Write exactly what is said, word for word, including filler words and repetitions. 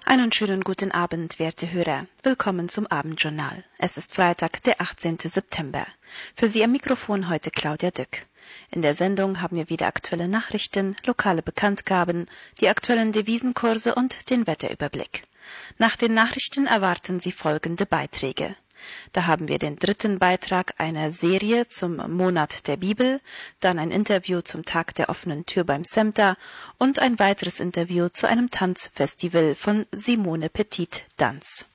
Einen schönen guten Abend, werte Hörer. Willkommen zum Abendjournal. Es ist Freitag, der achtzehnten September. Für Sie am Mikrofon heute Claudia Dück. In der Sendung haben wir wieder aktuelle Nachrichten, lokale Bekanntgaben, die aktuellen Devisenkurse und den Wetterüberblick. Nach den Nachrichten erwarten Sie folgende Beiträge. Da haben wir den dritten Beitrag einer Serie zum Monat der Bibel, dann ein Interview zum Tag der offenen Tür beim SEMTA und ein weiteres Interview zu einem Tanzfestival von Simone Petit Dance.